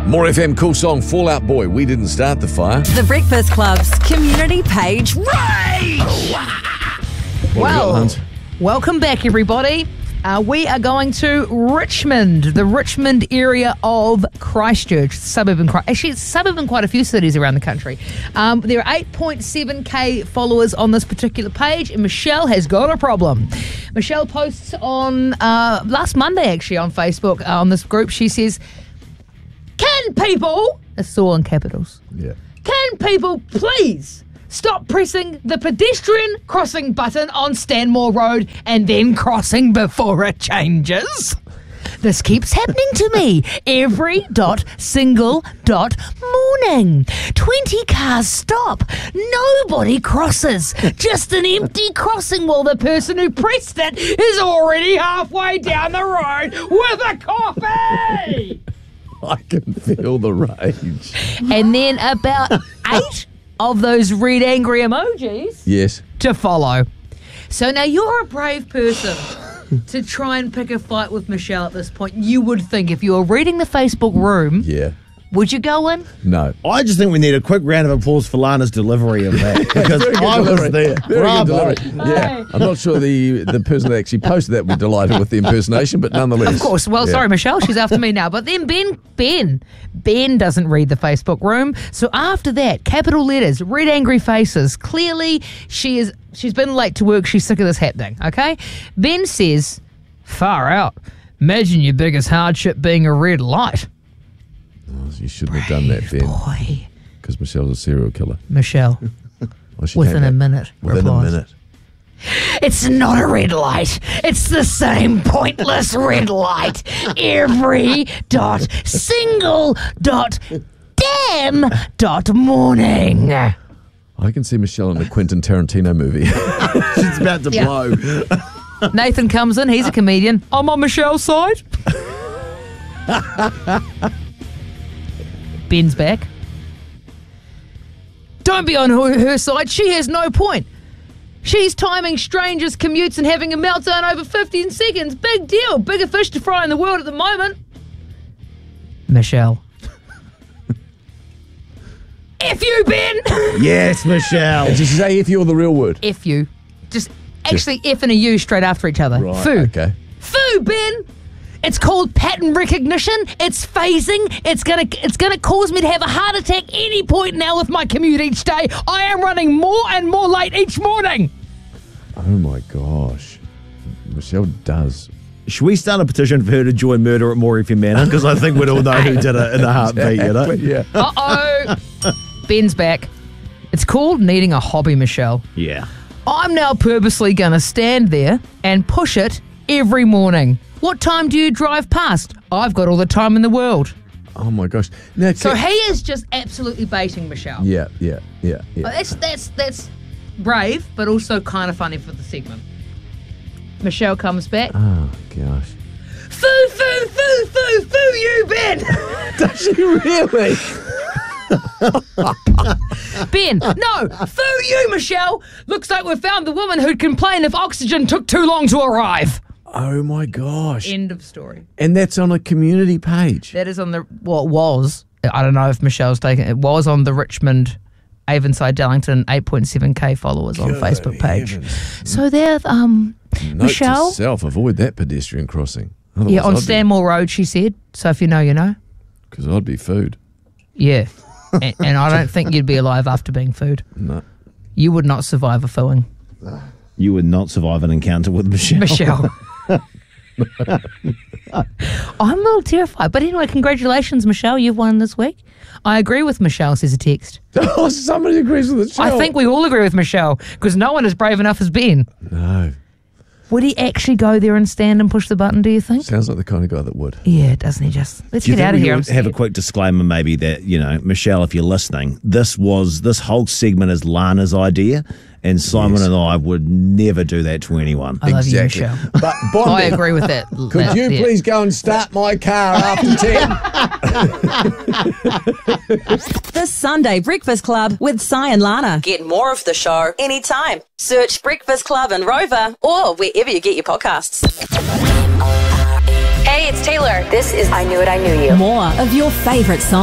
More FM, cool song, Fall Out Boy. We didn't start the fire. The Breakfast Club's community page rage! Well, welcome back, everybody. We are going to Richmond, the Richmond area of Christchurch, actually, it's suburb in quite a few cities around the country. There are 8.7k followers on this particular page, and Michelle has got a problem. Michelle posts on last Monday, actually, on Facebook, on this group. She says, "Can people," it's all in capitals, "can people please stop pressing the pedestrian crossing button on Stanmore Road and then crossing before it changes? This keeps happening to me every single morning. 20 cars stop. Nobody crosses. Just an empty crossing while the person who pressed it is already halfway down the road with a coffee." I can feel the rage. And then about 8 of those red angry emojis Yes. to follow. So now you're a brave person to try and pick a fight with Michelle at this point. You would think if you were reading the Facebook room, Yeah. would you go in? No. I just think we need a quick round of applause for Lana's delivery of that, because I was there. Very good Bravo. delivery. Yeah. I'm not sure the person that actually posted that would be delighted with the impersonation, but nonetheless. Of course. Well, sorry, Michelle, she's after me now. But then Ben doesn't read the Facebook room. So after that, capital letters, red angry faces. Clearly, she's been late to work. She's sick of this happening, okay? Ben says, "Far out. Imagine your biggest hardship being a red light." You shouldn't have done that, Ben. Boy. Because Michelle's a serial killer. Michelle, Well, she within came a back. minute. Within replies, a minute. "It's not a red light. It's the same pointless red light. Every single damn morning." I can see Michelle in a Quentin Tarantino movie. She's about to Yeah. blow. Nathan comes in. He's a comedian. "I'm on Michelle's side." Ben's back. "Don't be on her side. She has no point. She's timing strangers' commutes and having a meltdown over 15 seconds. Big deal. Bigger fish to fry in the world at the moment." Michelle. "F you, Ben." Yes, Michelle. Did she say if you're the real word? F you. Just actually F and a U straight after each other. Right, Foo. okay. Foo, Ben. It's called pattern recognition. It's phasing. It's gonna cause me to have a heart attack any point now with my commute each day. I am running more and more late each morning. Oh my gosh. Michelle does. Should we start a petition for her to join Murder at More FM Manor? Because I think we'd all know who did it in a heartbeat, you know? Yeah. Uh-oh. Ben's back. It's called needing a hobby, Michelle. Yeah. I'm now purposely gonna stand there and push it every morning. What time do you drive past? I've got all the time in the world. Oh my gosh. Now, So he is just absolutely baiting Michelle. Yeah. That's brave, but also kind of funny for the segment. Michelle comes back. Oh gosh. Foo, foo, foo, foo, foo, you, Ben. Does she really? Ben, no, foo you, Michelle. Looks like we've found the woman who'd complain if oxygen took too long to arrive. Oh my gosh. End of story. And that's on a community page. That is on the, well, it was. I don't know if Michelle's taken it. Was on the Richmond, Avonside, Dallington, 8.7k followers on Facebook page. Heavens. So there, Note Michelle. to self, avoid that pedestrian crossing. Otherwise Yeah, on I'd be- Stanmore Road, she said. So if you know, you know. Because I'd be food. Yeah. and I don't think you'd be alive after being food. No. You would not survive a fooing. You would not survive an encounter with Michelle. Michelle. I'm a little terrified. But anyway, congratulations, Michelle. You've won this week. I agree with Michelle, says a text. Oh, somebody agrees with the show. I think we all agree with Michelle because no one is brave enough as Ben. No. Would he actually go there and stand and push the button, do you think? Sounds like the kind of guy that would. Yeah, doesn't he just? Let's Do you get think out of we here. I'm would have a scared. quick disclaimer maybe that, you know, Michelle, if you're listening, this whole segment is Lana's idea, and Simon and I would never do that to anyone. I love Exactly. you, Michelle. But Bondi, I agree with that. could you please go and start my car after 10? The Sunday Breakfast Club with Si and Lana. Get more of the show anytime. Search Breakfast Club in Rover or wherever you get your podcasts. Hey, it's Taylor. This is I Knew It, I Knew You. More of your favourite songs.